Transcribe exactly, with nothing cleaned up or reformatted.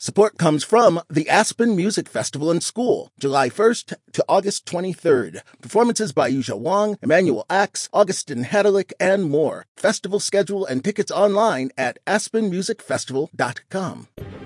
Support comes from the Aspen Music Festival and School, July first to August twenty-third. Performances by Yuzha Wang, Emmanuel Axe, Augustin Hadalick, and more. Festival schedule and tickets online at aspen music festival dot com.